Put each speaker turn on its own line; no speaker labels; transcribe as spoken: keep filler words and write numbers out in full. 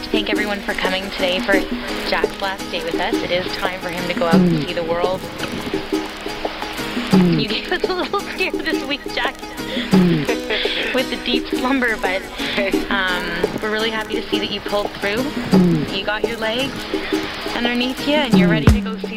to thank everyone for coming today for Jack's last day with us. It is time for him to go out and see the world. You gave us a little scare this week, Jack, with the deep slumber, but um, we're really happy to see that you pulled through. You got your legs underneath you and you're ready to go see